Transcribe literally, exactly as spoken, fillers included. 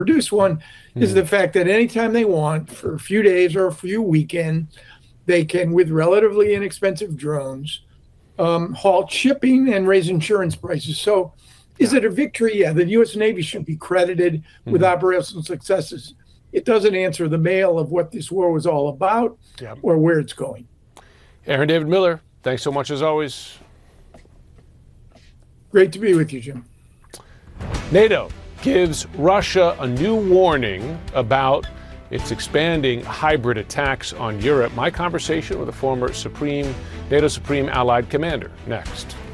produce one, mm-hmm. is the fact that anytime they want, for a few days or a few weekends, they can, with relatively inexpensive drones, um, halt shipping and raise insurance prices. So is yeah. it a victory? Yeah, the U S Navy should be credited mm-hmm. with operational successes. It doesn't answer the mail of what this war was all about yep. or where it's going. Aaron David Miller, thanks so much as always. Great to be with you, Jim. NATO gives Russia a new warning about its expanding hybrid attacks on Europe. My conversation with a former Supreme NATO Supreme Allied Commander next.